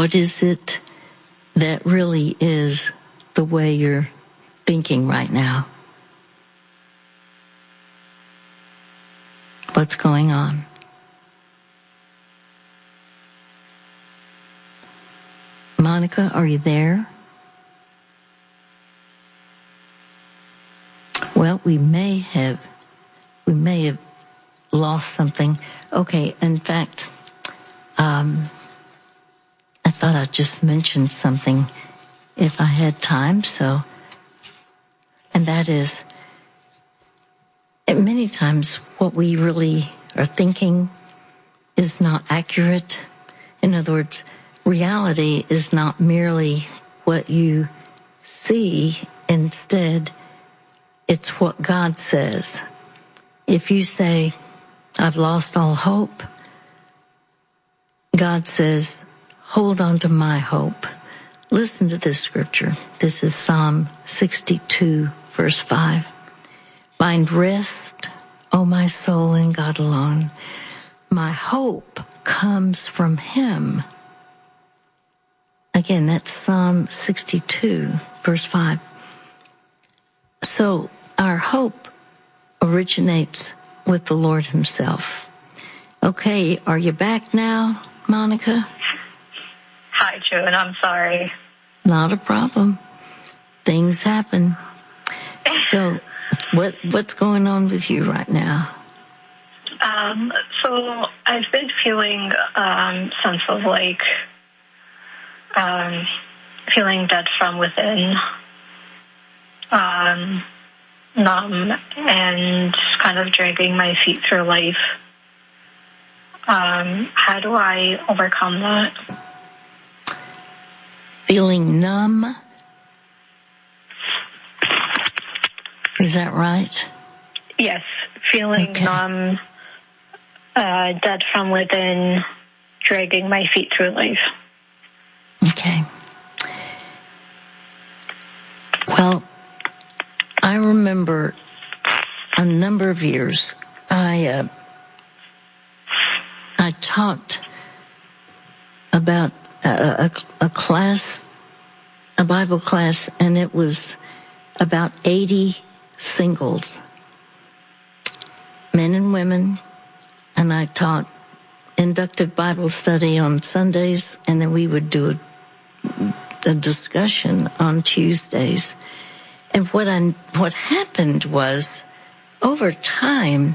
What is it that really is the way you're thinking right now? What's going on? Monica, are you there? Well, we may have lost something. Okay, in fact, I thought I'd just mention something if I had time, and that is, many times what we really are thinking is not accurate. In other words, reality is not merely what you see. Instead, it's what God says. If you say, I've lost all hope, God says, hold on to my hope. Listen to this scripture. This is Psalm 62, verse 5. Find rest, O my soul, in God alone. My hope comes from Him. Again, that's Psalm 62, verse 5. So our hope originates with the Lord Himself. Okay, are you back now, Monica? Hi, June. I'm sorry. Not a problem. Things happen. So what's going on with you right now? So I've been feeling sense of feeling dead from within, numb, and kind of dragging my feet through life. How do I overcome that? Feeling numb? Is that right? Yes, feeling numb, dead from within, dragging my feet through life. Okay. Well, I remember a number of years I taught about a class, a Bible class, and it was about 80 singles, men and women, and I taught inductive Bible study on Sundays, and then we would do a discussion on Tuesdays. And what happened was, over time,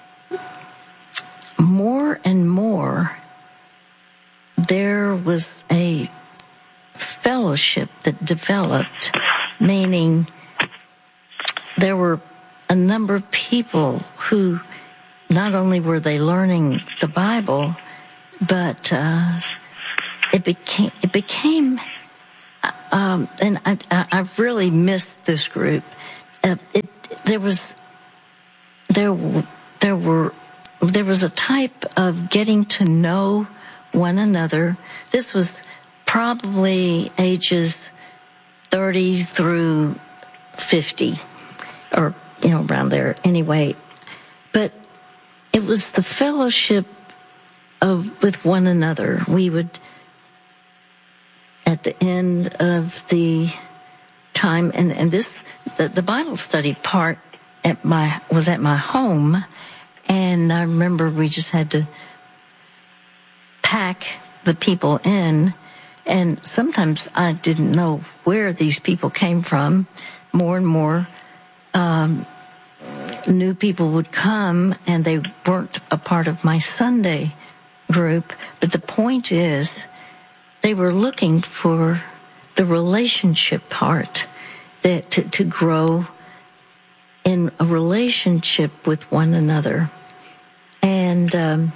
more and more, there was a fellowship that developed, meaning there were a number of people who not only were they learning the Bible, but it became and I've really missed this group. There was a type of getting to know one another. This was probably ages 30 through 50, or around there anyway. But it was the fellowship with one another. We would, at the end of the time, and the Bible study part was at my home, and I remember we just had to pack the people in, and sometimes I didn't know where these people came from. More and more new people would come, and they weren't a part of my Sunday group, but the point is, they were looking for the relationship part, that to grow in a relationship with one another. And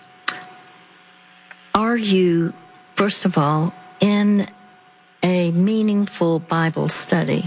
are you, first of all, in a meaningful Bible study?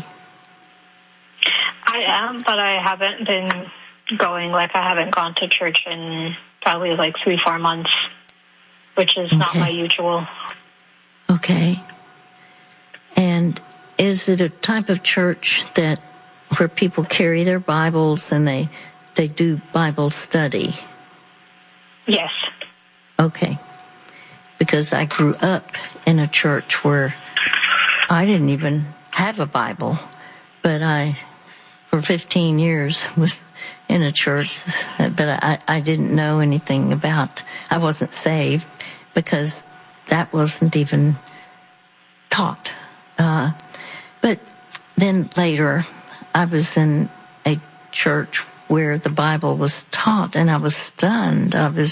I am, but I haven't been going. I haven't gone to church in probably 3-4 months, which is not my usual. Okay. And is it a type of church where people carry their Bibles and they do Bible study? Yes. Okay. because I grew up in a church where I didn't even have a Bible, but for 15 years, was in a church, but I didn't know anything about, I wasn't saved because that wasn't even taught. But then later, I was in a church where the Bible was taught, and I was stunned.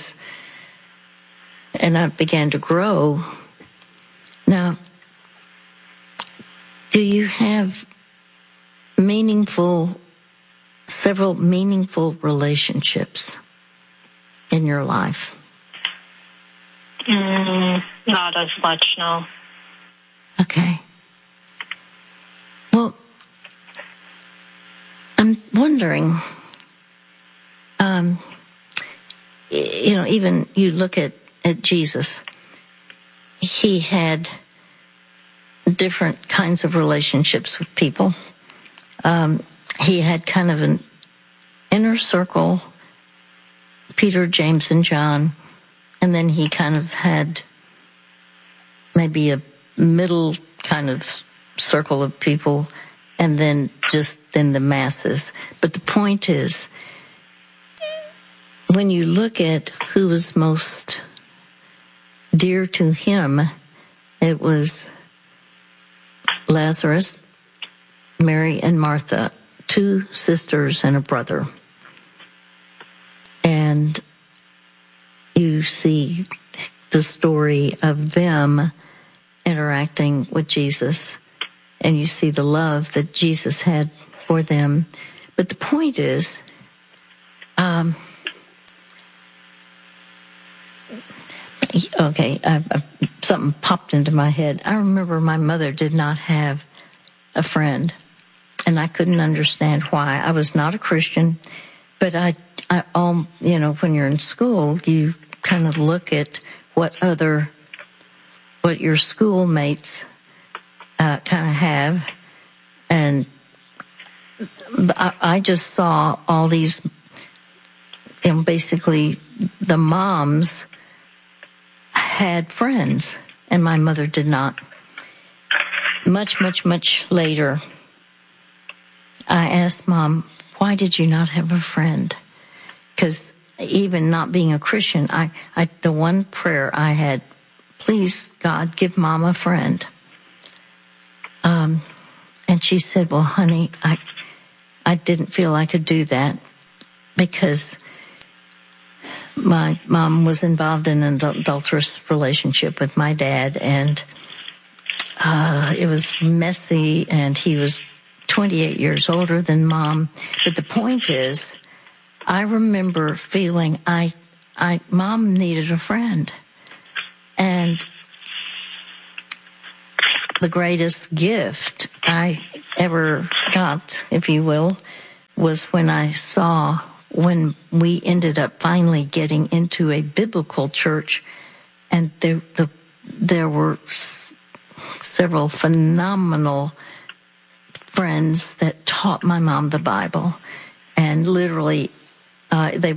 And I began to grow. Now, do you have several meaningful relationships in your life? Not as much, no. Okay. Well, I'm wondering, even you look at Jesus, he had different kinds of relationships with people. He had kind of an inner circle, Peter, James, and John, and then he kind of had maybe a middle kind of circle of people, and then the masses. But the point is, when you look at who was most dear to him, it was Lazarus, Mary, and Martha, 2 sisters and a brother. And you see the story of them interacting with Jesus, and you see the love that Jesus had for them. But the point is, something popped into my head. I remember my mother did not have a friend, and I couldn't understand why. I was not a Christian, but when you're in school, you kind of look at what your schoolmates kind of have, and I just saw all these, basically the moms had friends, and my mother did not. Much, much, much later, I asked Mom, why did you not have a friend? Because even not being a Christian, the one prayer I had, please, God, give Mom a friend. And she said, well, honey, I didn't feel I could do that because my mom was involved in an adulterous relationship with my dad, and it was messy, and he was 28 years older than Mom. But the point is, I remember feeling Mom needed a friend. And the greatest gift I ever got, if you will, was when we ended up finally getting into a biblical church, and there were several phenomenal friends that taught my mom the Bible, and literally, it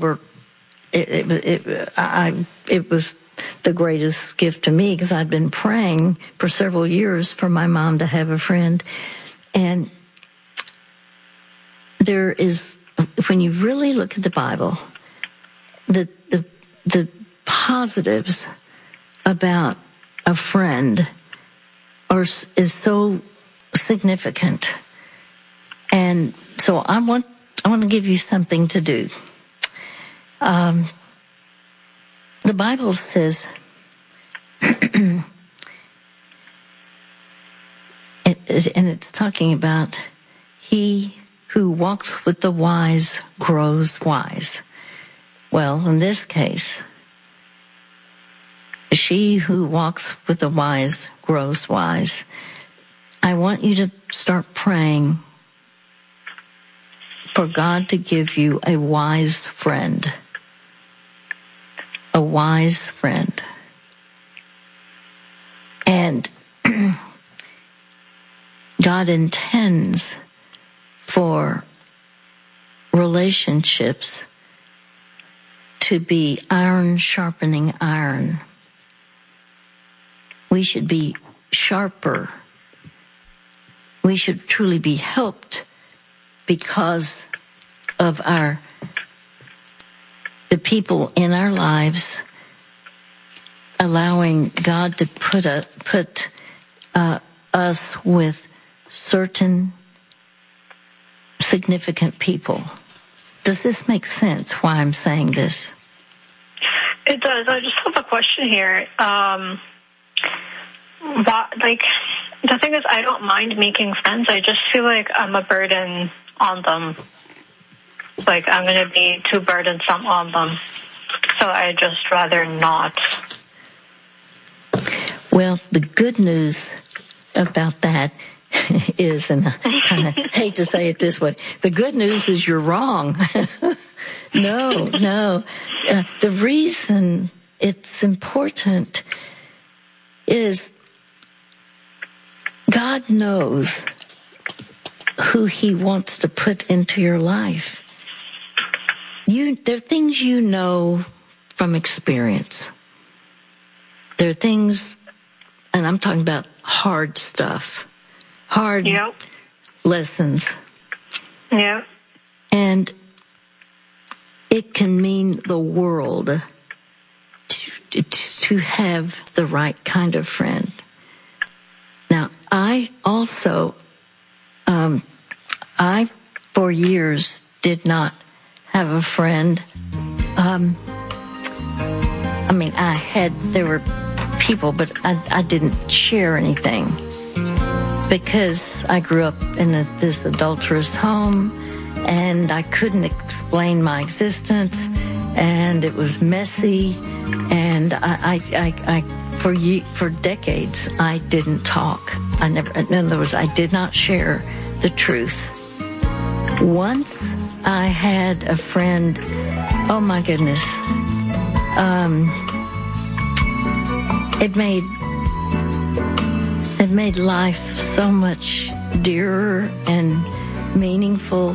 was the greatest gift to me, because I'd been praying for several years for my mom to have a friend. And there is, when you really look at the Bible, the positives about a friend is so significant. And so I want to give you something to do. The Bible says, and it's talking about he who walks with the wise grows wise. Well, in this case, she who walks with the wise grows wise. I want you to start praying for God to give you a wise friend. A wise friend. And God intends for relationships to be iron sharpening iron. We should be sharper. We should truly be helped because of the people in our lives, allowing God to put us with certain significant people. Does this make sense, why I'm saying this? It does. I just have a question here. The thing is, I don't mind making friends. I just feel like I'm a burden on them. Like, I'm going to be too burdensome on them. So I just rather not. Well, the good news about that is, and I kind of hate to say it this way, the good news is you're wrong. No. The reason it's important is God knows who He wants to put into your life. There are things you know from experience. There are things, and I'm talking about hard stuff, hard lessons. Yeah. And it can mean the world to have the right kind of friend. Now, I also, for years did not have a friend. There were people, but I didn't share anything because I grew up in this adulterous home and I couldn't explain my existence and it was messy and for decades I didn't talk. In other words, I did not share the truth. Once I had a friend, oh my goodness, it made life so much dearer and meaningful.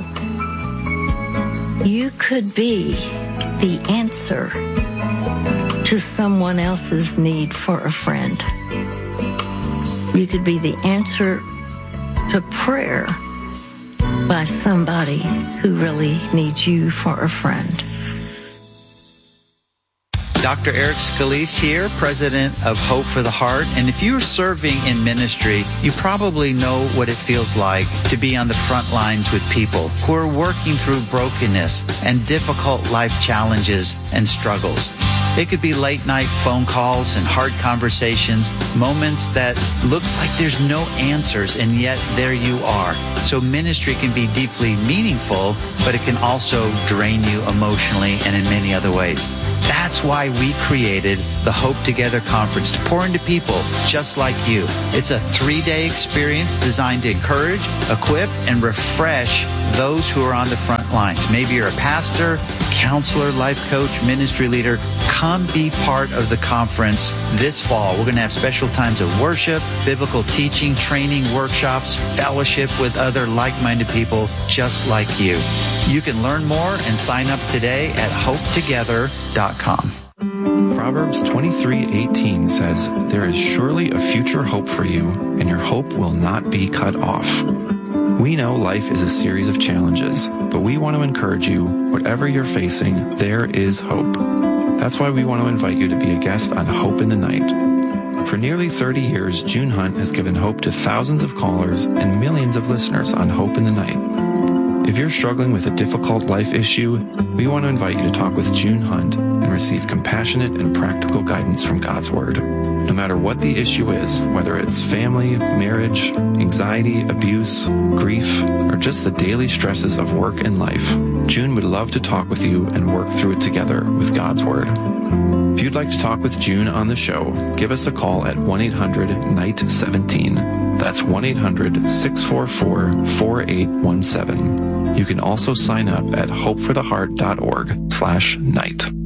You could be the answer to someone else's need for a friend. You could be the answer to prayer by somebody who really needs you for a friend. Dr. Eric Scalise here, president of Hope for the Heart. And if you're serving in ministry, you probably know what it feels like to be on the front lines with people who are working through brokenness and difficult life challenges and struggles. It could be late night phone calls and hard conversations, moments that looks like there's no answers, and yet there you are. So ministry can be deeply meaningful, but it can also drain you emotionally and in many other ways. That's why we created the Hope Together Conference to pour into people just like you. It's a 3-day experience designed to encourage, equip, and refresh those who are on the front lines. Maybe you're a pastor, counselor, life coach, ministry leader. Come be part of the conference this fall. We're going to have special times of worship, biblical teaching, training, workshops, fellowship with other like-minded people just like you. You can learn more and sign up today at hopetogether.com. Proverbs 23:18 says, "There is surely a future hope for you, and your hope will not be cut off." We know life is a series of challenges, but we want to encourage you, whatever you're facing, there is hope. That's why we want to invite you to be a guest on Hope in the Night. For nearly 30 years, June Hunt has given hope to thousands of callers and millions of listeners on Hope in the Night. If you're struggling with a difficult life issue, we want to invite you to talk with June Hunt and receive compassionate and practical guidance from God's Word. No matter what the issue is, whether it's family, marriage, anxiety, abuse, grief, or just the daily stresses of work and life, June would love to talk with you and work through it together with God's Word. If you'd like to talk with June on the show, give us a call at 1-800-NIGHT-17. That's 1-800-644-4817. You can also sign up at hopefortheheart.org/night.